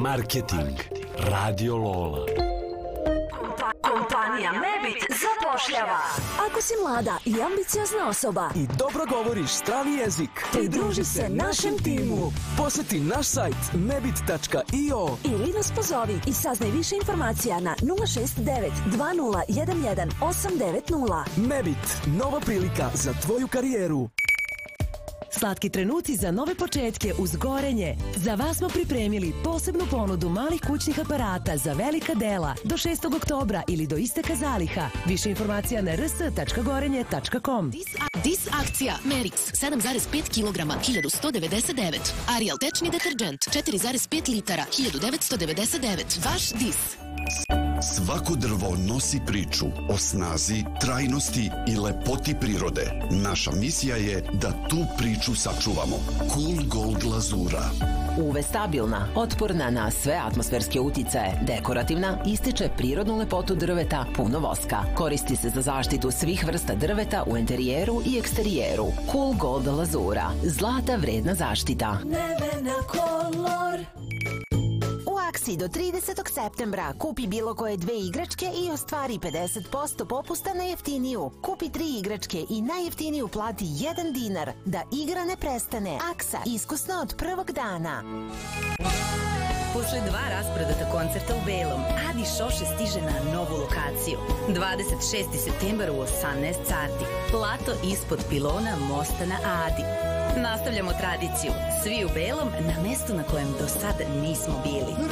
Marketing. Radio Lola. Kompanija Mebit zapošljava. Ako si mlada i ambiciozna osoba i dobro govoriš strani jezik, pridruži se našem timu. Poseti naš sajt mebit.io ili nas pozovi i saznaj više informacija na 069 2011 890. Mebit, nova prilika za tvoju karijeru. Slatki trenuci za nove početke uz Gorenje. Za vas smo pripremili posebnu ponudu malih kućnih aparata za velika dela do 6. oktobra ili do isteka zaliha. Više informacija na rs.gorenje.com. Dis akcija Merix 7,5 kg 1199. Ariel tečni deterđent 4,5 litara 1999. Vaš Dis. Svako drvo nosi priču o snazi, trajnosti i lepoti prirode. Naša misija je da tu priču sačuvamo. Cool Gold glazura. UV stabilna, otporna na sve atmosferske uticaje, dekorativna, ističe prirodnu lepotu drveta, puno voska. Koristi se za zaštitu svih vrsta drveta u interijeru i eksterijeru. Cool Gold glazura. Zlata vredna zaštita. Nevena kolor. Do 30. septembra kupi bilo koje dve igračke i ostvari 50% popusta na jeftiniju. Kupi 3 igračke i najjeftiniju plati 1 dinar. Da igra ne prestane. Aksa, iskusno od prvog dana. Posle 2 rasprodata koncerta u Belom, Adi Šoše stiže na novu lokaciju. 26. septembar u 18 sati. Plato ispod pilona mosta na Adi. Nastavljamo tradiciju. Svi u Belom na mestu na kojem do sad nismo bili.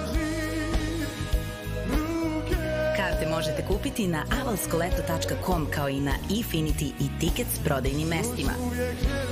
Karte možete kupiti na avalskoleto.com kao i na Efinity i Tickets prodajnim mestima.